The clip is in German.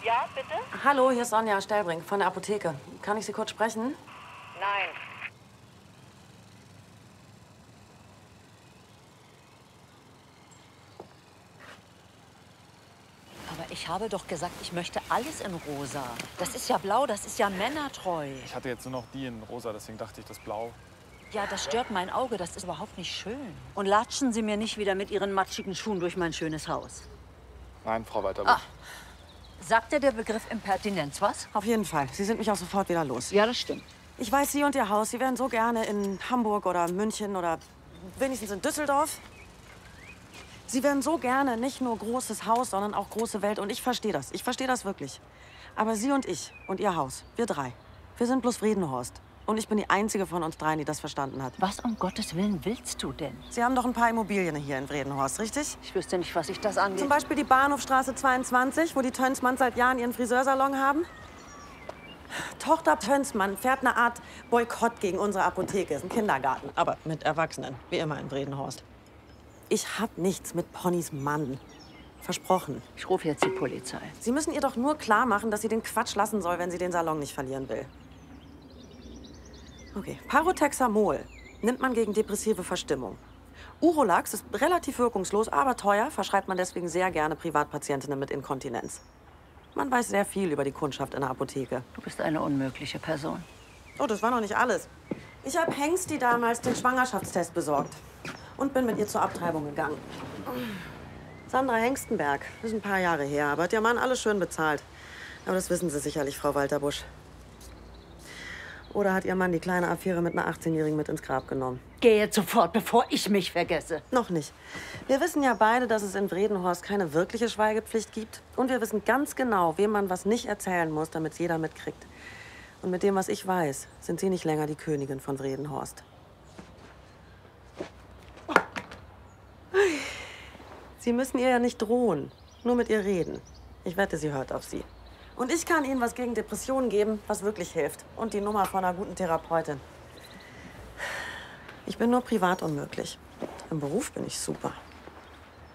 Ja, bitte? Hallo, hier ist Sonja Stellbrink von der Apotheke. Kann ich Sie kurz sprechen? Nein. Aber ich habe doch gesagt, ich möchte alles in rosa. Das ist ja blau, das ist ja männertreu. Ich hatte jetzt nur noch die in rosa, deswegen dachte ich, das Blau. Ja, das stört mein Auge, das ist überhaupt nicht schön. Und latschen Sie mir nicht wieder mit Ihren matschigen Schuhen durch mein schönes Haus. Nein, Frau Walterbusch. Sagt dir der Begriff Impertinenz was? Auf jeden Fall. Sie sind mich auch sofort wieder los. Ja, das stimmt. Ich weiß, Sie und Ihr Haus, Sie wären so gerne in Hamburg oder München oder wenigstens in Düsseldorf. Sie wären so gerne nicht nur großes Haus, sondern auch große Welt. Und ich verstehe das. Ich verstehe das wirklich. Aber Sie und ich und Ihr Haus, wir drei, wir sind bloß Friedenhorst. Und ich bin die einzige von uns dreien, die das verstanden hat. Was um Gottes Willen willst du denn? Sie haben doch ein paar Immobilien hier in Vredenhorst, richtig? Ich wüsste nicht, was ich das angeht. Zum Beispiel die Bahnhofstraße 22, wo die Tönsmanns seit Jahren ihren Friseursalon haben. Tochter Tönsmann fährt eine Art Boykott gegen unsere Apotheke. Ist ein Kindergarten, aber mit Erwachsenen, wie immer in Vredenhorst. Ich hab nichts mit Ponnys Mann. Versprochen. Ich rufe jetzt die Polizei. Sie müssen ihr doch nur klar machen, dass sie den Quatsch lassen soll, wenn sie den Salon nicht verlieren will. Okay, Paroxethamol nimmt man gegen depressive Verstimmung. Urolax ist relativ wirkungslos, aber teuer, verschreibt man deswegen sehr gerne Privatpatientinnen mit Inkontinenz. Man weiß sehr viel über die Kundschaft in der Apotheke. Du bist eine unmögliche Person. Oh, das war noch nicht alles. Ich habe Hengsti damals den Schwangerschaftstest besorgt und bin mit ihr zur Abtreibung gegangen. Sandra Hengstenberg, ist ein paar Jahre her, aber hat ihr Mann alles schön bezahlt. Aber das wissen Sie sicherlich, Frau Walterbusch. Oder hat Ihr Mann die kleine Affäre mit einer 18-Jährigen mit ins Grab genommen? Geh jetzt sofort, bevor ich mich vergesse. Noch nicht. Wir wissen ja beide, dass es in Vredenhorst keine wirkliche Schweigepflicht gibt. Und wir wissen ganz genau, wem man was nicht erzählen muss, damit es jeder mitkriegt. Und mit dem, was ich weiß, sind Sie nicht länger die Königin von Vredenhorst. Sie müssen ihr ja nicht drohen, nur mit ihr reden. Ich wette, sie hört auf Sie. Und ich kann Ihnen was gegen Depressionen geben, was wirklich hilft. Und die Nummer von einer guten Therapeutin. Ich bin nur privat unmöglich. Im Beruf bin ich super.